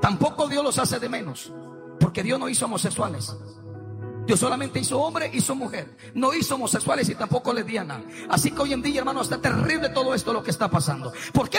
tampoco Dios los hace de menos, porque Dios no hizo homosexuales. Dios solamente hizo hombre, hizo mujer. No hizo homosexuales y tampoco lesbianas. Así que hoy en día, hermano, está terrible todo esto lo que está pasando. ¿Por qué?